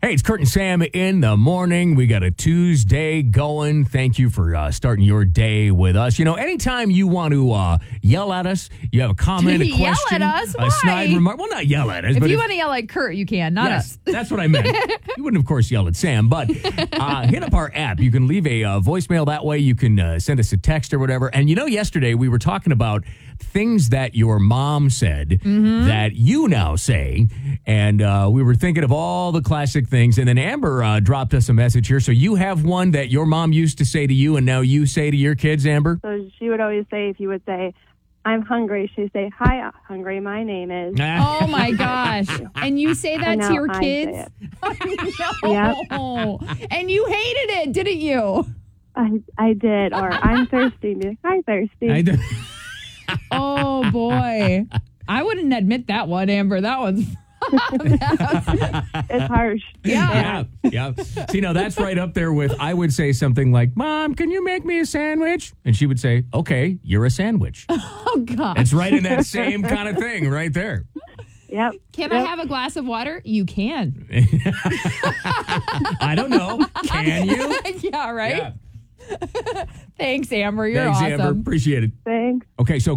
Hey, it's Kurt and Sam in the morning. We got a Tuesday going. Thank you for starting your day with us. You know, anytime you want to yell at us, you have a comment, a Yell question, at us? a Why? snide remark. Well, not yell at us. If but you want to yell at Kurt, you can, not yes, us. that's what I meant. You wouldn't, of course, yell at Sam, but hit up our app. You can leave a voicemail that way. You can send us a text or whatever. And you know, yesterday we were talking about things that your mom said that you now say. And we were thinking of all the classic things. And then Amber dropped us a message here. So you have one that your mom used to say to you and now you say to your kids, Amber? So she would always say, if you would say, I'm hungry, she'd say, hi, hungry, my name is. Oh, my gosh. And you say that to your kids? No. And you hated it, didn't you? I did. Or I'm thirsty. Hi, thirsty. Oh, boy. I wouldn't admit that one, Amber. That one's... It's harsh. Yeah. See, now that's right up there with, I would say something like, Mom, can you make me a sandwich? And she would say, okay, you're a sandwich. Oh, God. It's right in that same kind of thing right there. Yep. Can I have a glass of water? You can. I don't know. Can you? Yeah, right? Yeah. Thanks, Amber. You're Thanks, awesome. Amber. Appreciate it. Thanks. Okay, so